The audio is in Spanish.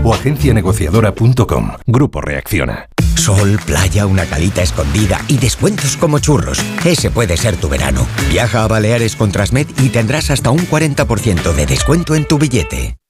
o agencianegociadora.com. Grupo Reacciona. Sol, playa, una calita escondida y descuentos como churros. Ese puede ser tu verano. Viaja a Baleares con Transmed y tendrás hasta un 40% de descuento en tu billete.